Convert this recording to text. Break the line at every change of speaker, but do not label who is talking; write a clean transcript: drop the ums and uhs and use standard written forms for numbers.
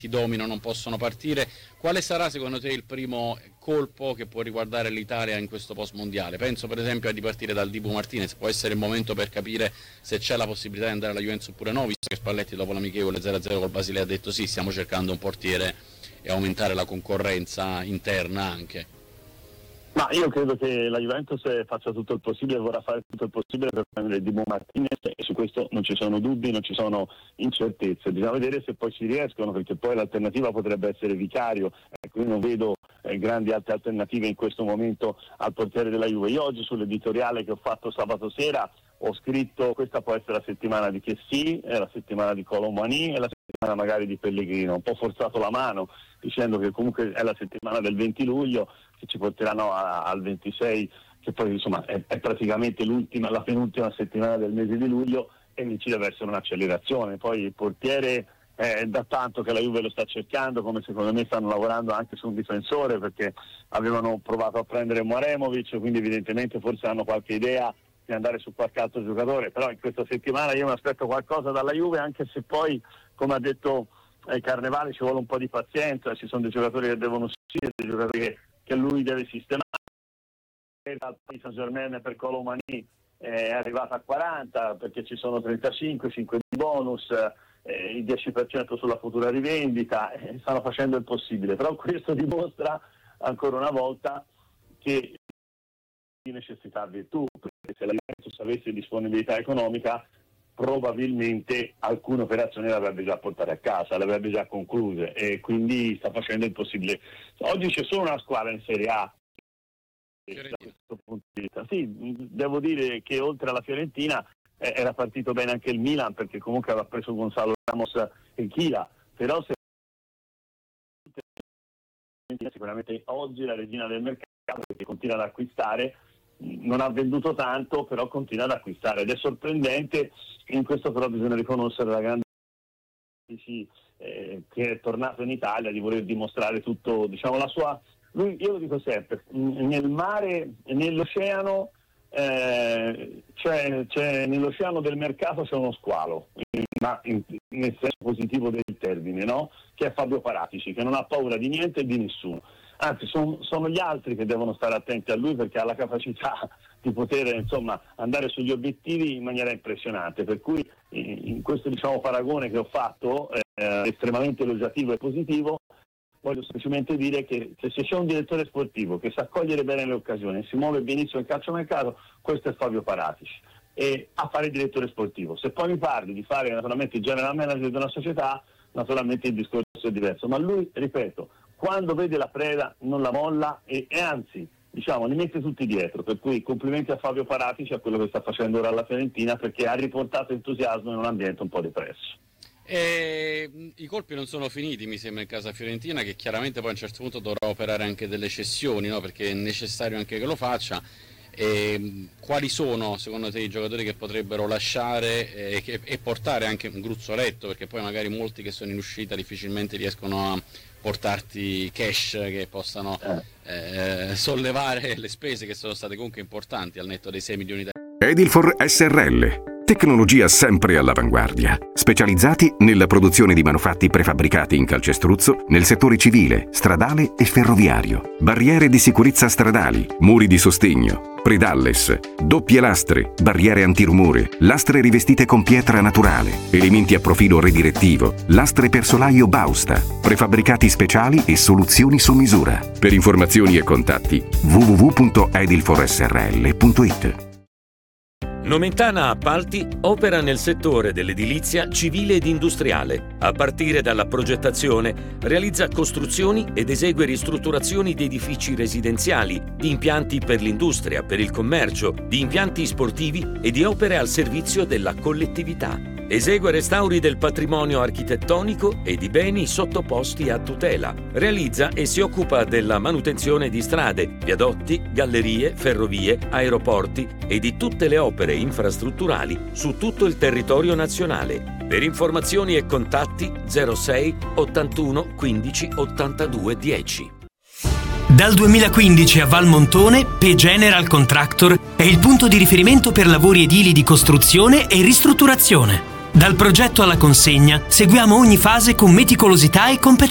domino non possono partire. Quale sarà secondo te il primo colpo che può riguardare l'Italia in questo post mondiale? Penso per esempio a ripartire dal Dibu Martinez, può essere il momento per capire se c'è la possibilità di andare alla Juventus oppure no, visto che Spalletti dopo l'amichevole 0-0 col Basilea ha detto sì, stiamo cercando un portiere e aumentare la concorrenza interna anche.
Ma io credo che la Juventus faccia tutto il possibile, vorrà fare tutto il possibile per prendere Dibu Martinez, e su questo non ci sono dubbi, non ci sono incertezze. Bisogna vedere se poi ci riescono, perché poi l'alternativa potrebbe essere Vicario. Io non vedo grandi altre alternative in questo momento al portiere della Juve. Io oggi sull'editoriale che ho fatto sabato sera ho scritto: questa può essere la settimana di Chessy, è la settimana di Colomani, è la settimana magari di Pellegrino. Un po' forzato la mano dicendo che comunque è la settimana del 20 luglio che ci porteranno al 26, che poi insomma è praticamente la penultima settimana del mese di luglio, e lì ci deve essere un'accelerazione. Poi il portiere da tanto che la Juve lo sta cercando, come secondo me stanno lavorando anche su un difensore, perché avevano provato a prendere Moremovic, quindi evidentemente forse hanno qualche idea di andare su qualche altro giocatore, però in questa settimana io mi aspetto qualcosa dalla Juve, anche se poi, come ha detto Carnevale, ci vuole un po' di pazienza, ci sono dei giocatori che devono uscire, dei giocatori che lui deve sistemare. Il Paris Saint-Germain per Colomani è arrivata a 40 perché ci sono 35, 5 di bonus, il 10% sulla futura rivendita, stanno facendo il possibile, però questo dimostra ancora una volta che di necessità virtù, perché se la Juventus avesse disponibilità economica probabilmente alcune operazioni le avrebbe già portate a casa, le avrebbe già concluse, e quindi sta facendo il possibile. Oggi c'è solo una squadra in Serie A da questo punto di vista. Sì, devo dire che oltre alla Fiorentina era partito bene anche il Milan, perché comunque aveva preso Gonzalo Ramos e Chila, però sicuramente oggi la regina del mercato, perché continua ad acquistare, non ha venduto tanto, però continua ad acquistare, ed è sorprendente. In questo però bisogna riconoscere la grande che è tornato in Italia, di voler dimostrare tutto, diciamo, la sua. Lui, io lo dico sempre, nel mare e nell'oceano, nell'oceano del mercato c'è uno squalo, ma nel senso positivo del termine, no? Che è Fabio Paratici, che non ha paura di niente e di nessuno. Anzi, sono gli altri che devono stare attenti a lui, perché ha la capacità di poter, insomma, andare sugli obiettivi in maniera impressionante. Per cui in questo, diciamo, paragone che ho fatto, estremamente elogiativo e positivo, voglio semplicemente dire che se c'è un direttore sportivo che sa cogliere bene le occasioni e si muove benissimo nel calciomercato, questo è Fabio Paratici, e a fare il direttore sportivo. Se poi mi parli di fare naturalmente il general manager di una società, naturalmente il discorso è diverso, ma lui, ripeto, quando vede la preda non la molla, e anzi, diciamo, li mette tutti dietro. Per cui complimenti a Fabio Paratici, a quello che sta facendo ora alla Fiorentina, perché ha riportato entusiasmo in un ambiente un po' depresso.
I colpi non sono finiti, mi sembra, in casa fiorentina, che chiaramente poi a un certo punto dovrà operare anche delle cessioni, no? Perché è necessario anche che lo faccia. Quali sono secondo te i giocatori che potrebbero lasciare e portare anche un gruzzoletto, perché poi magari molti che sono in uscita difficilmente riescono a portarti cash che possano sollevare le spese, che sono state comunque importanti al netto dei 6 milioni di euro.
Edilfor SRL. Tecnologia sempre all'avanguardia. Specializzati nella produzione di manufatti prefabbricati in calcestruzzo nel settore civile, stradale e ferroviario. Barriere di sicurezza stradali, muri di sostegno, predalles, doppie lastre, barriere antirumore, lastre rivestite con pietra naturale, elementi a profilo redirettivo, lastre per solaio Bausta, prefabbricati speciali e soluzioni su misura. Per informazioni e contatti www.edilforsrl.it.
Nomentana Appalti opera nel settore dell'edilizia civile ed industriale. A partire dalla progettazione, realizza costruzioni ed esegue ristrutturazioni di edifici residenziali, di impianti per l'industria, per il commercio, di impianti sportivi e di opere al servizio della collettività. Esegue restauri del patrimonio architettonico e di beni sottoposti a tutela. Realizza e si occupa della manutenzione di strade, viadotti, gallerie, ferrovie, aeroporti e di tutte le opere infrastrutturali su tutto il territorio nazionale. Per informazioni e contatti 06 81 15 82 10.
Dal 2015 a Valmontone, P General Contractor è il punto di riferimento per lavori edili di costruzione e ristrutturazione. Dal progetto alla consegna seguiamo ogni fase con meticolosità e competenza.